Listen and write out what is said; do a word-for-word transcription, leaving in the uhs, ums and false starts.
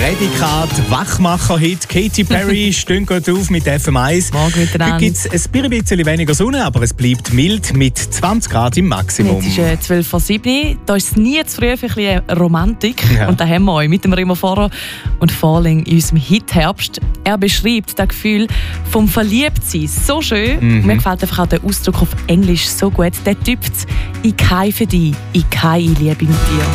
Prädikat, Wachmacher-Hit. Katy Perry steht gerade auf mit F M eins. Morgen miteinander. Heute gibt es ein bisschen weniger Sonne, aber es bleibt mild mit zwanzig Grad im Maximum. Jetzt ist äh, zwölf vor sieben. Da ist es nie zu früh für ein bisschen Romantik. Ja. Und da haben wir euch mit dem Remo Fahrer und Falling in unserem Hit Herbst. Er beschreibt das Gefühl vom Verliebtsein so schön. Mhm. Mir gefällt einfach auch der Ausdruck auf Englisch so gut. Der typt: Ich gehe für dich, ich gehe in Liebe mit dir.